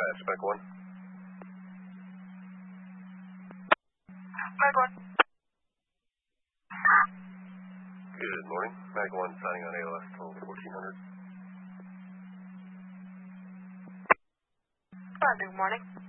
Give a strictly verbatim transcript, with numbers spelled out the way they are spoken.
Dispatch, Spec one. Mag one. Good morning. Mag one signing on A L S total fourteen hundred. Good morning.